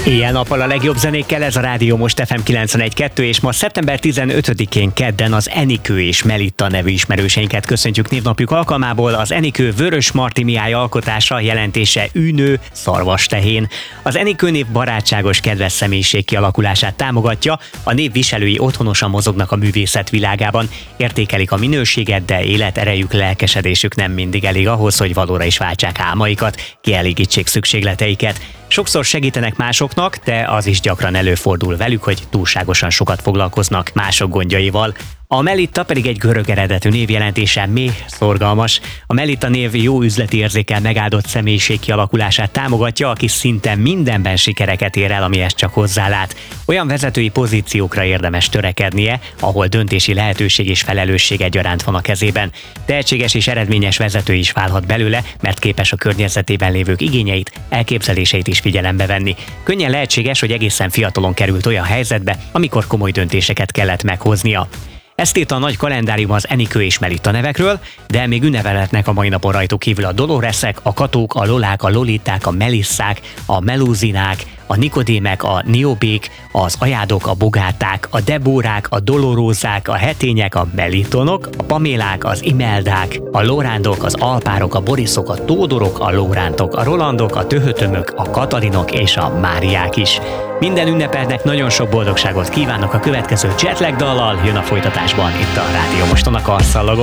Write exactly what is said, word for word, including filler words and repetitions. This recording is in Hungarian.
Éjjel-nappal a legjobb zenékkel, ez a Rádió Most ef em kilencvenegy kettő, és ma szeptember tizenötödikén kedden az Enikő és Melitta nevű ismerőseinket köszöntjük névnapjuk alkalmából. Az Enikő Vörös Marti Mihály alkotása, jelentése űnő, szarvastehén. Az Enikő név barátságos, kedves személyiség kialakulását támogatja, a név viselői otthonosan mozognak a művészet világában, értékelik a minőséget, de életerejük, lelkesedésük nem mindig elég ahhoz, hogy valóra is váltsák álmaikat, kielégítsék szükségleteiket. Sokszor segítenek másoknak, de az is gyakran előfordul velük, hogy túlságosan sokat foglalkoznak mások gondjaival. A Melitta pedig egy görög eredetű név, jelentése mély, szorgalmas. A Melitta név jó üzleti érzékkel megáldott személyiség kialakulását támogatja, aki szinte mindenben sikereket ér el, amihez csak hozzálát. Olyan vezetői pozíciókra érdemes törekednie, ahol döntési lehetőség és felelősség egyaránt van a kezében. Tehetséges és eredményes vezető is válhat belőle, mert képes a környezetében lévők igényeit, elképzeléseit is figyelembe venni. Könnyen lehetséges, hogy egészen fiatalon került olyan helyzetbe, amikor komoly döntéseket kellett meghoznia. Ezt írt a nagy kalendárium az Enikő és Melitta nevekről, de még ünnevelhetnek a mai napon rajtuk kívül a Doloresek, a Katók, a Lolák, a Loliták, a Melisszák, a Melúzinák, a Nikodémek, a Niobék, az Ajádok, a Bogáták, a Debórák, a Dolorózák, a Hetények, a Melitonok, a Pamélák, az Imeldák, a Lorándok, az Alpárok, a Boriszok, a Tódorok, a Lórántok, a Rolandok, a Töhötömök, a Katalinok és a Máriák is. Minden ünnepelnek nagyon sok boldogságot kívánok, a következő Jetlag dallal jön a folytatásban itt a Rádió Moston a karszalagon.